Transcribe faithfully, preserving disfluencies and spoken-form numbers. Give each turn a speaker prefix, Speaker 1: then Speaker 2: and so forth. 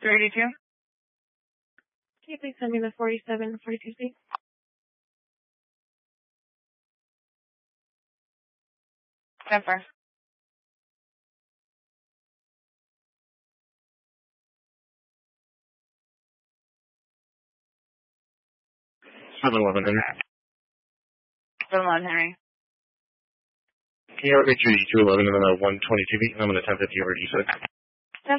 Speaker 1: thirty-two. Can
Speaker 2: you please send me the forty-seven forty-two seat?
Speaker 1: Denver.
Speaker 3: seven eleven Henry.
Speaker 1: seven eleven Henry.
Speaker 3: Can you repeat your two eleven and then a one twenty-two beat? I'm going to ten fifty over you said.